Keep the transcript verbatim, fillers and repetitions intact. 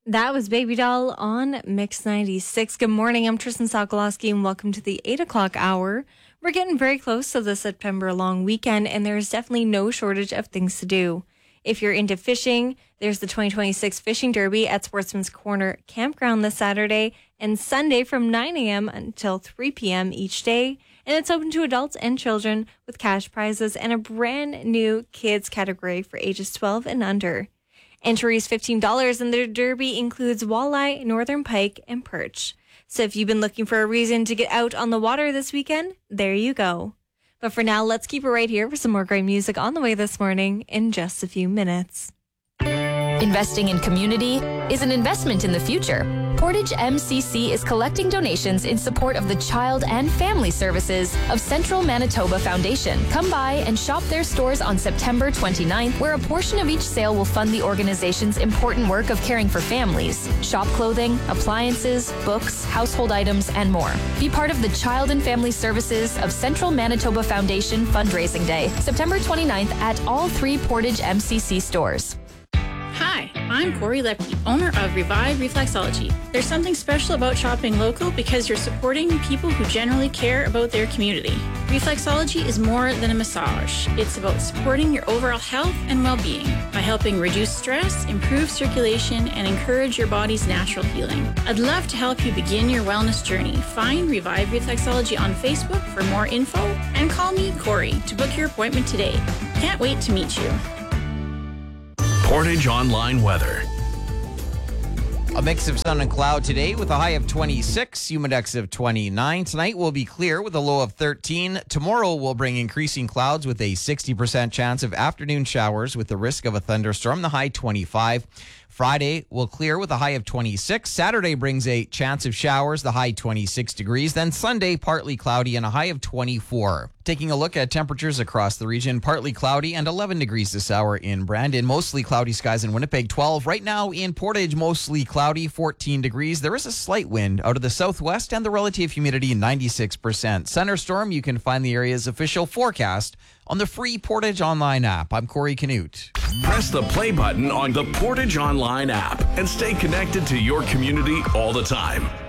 That was Baby Doll on Mix ninety-six. Good morning. I'm Tristan Sokolowski, and welcome to the eight o'clock hour. We're getting very close to the September long weekend, and there's definitely no shortage of things to do. If you're into fishing, there's the twenty twenty-six Fishing Derby at Sportsman's Corner Campground this Saturday and Sunday from nine a.m. until three p.m. each day. And it's open to adults and children with cash prizes and a brand new kids category for ages twelve and under. Entry is fifteen dollars, and the derby includes walleye, northern pike, and perch. So if you've been looking for a reason to get out on the water this weekend, there you go. But for now, let's keep it right here for some more great music on the way this morning in just a few minutes. Investing in community is an investment in the future. Portage M C C is collecting donations in support of the Child and Family Services of Central Manitoba Foundation. Come by and shop their stores on September twenty-ninth, where a portion of each sale will fund the organization's important work of caring for families. Shop clothing, appliances, books, household items, and more. Be part of the Child and Family Services of Central Manitoba Foundation Fundraising Day, September twenty-ninth at all three Portage M C C stores. Hi, I'm Corey Lepke, owner of Revive Reflexology. There's something special about shopping local because you're supporting people who generally care about their community. Reflexology is more than a massage. It's about supporting your overall health and well-being by helping reduce stress, improve circulation, and encourage your body's natural healing. I'd love to help you begin your wellness journey. Find Revive Reflexology on Facebook for more info and call me, Corey, to book your appointment today. Can't wait to meet you. Portage Online weather. A mix of sun and cloud today with a high of twenty-six, humidex of twenty-nine. Tonight will be clear with a low of thirteen. Tomorrow will bring increasing clouds with a sixty percent chance of afternoon showers with the risk of a thunderstorm, the high twenty-five. Friday will clear with a high of twenty-six. Saturday brings a chance of showers, the high twenty-six degrees. Then Sunday, partly cloudy and a high of twenty-four. Taking a look at temperatures across the region, partly cloudy and eleven degrees this hour in Brandon. Mostly cloudy skies in Winnipeg, twelve. Right now in Portage, mostly cloudy, fourteen degrees. There is a slight wind out of the southwest and the relative humidity ninety-six percent. Thunderstorm, you can find the area's official forecast on the free Portage Online app. I'm Corey Canute. Press the play button on the Portage Online app and stay connected to your community all the time.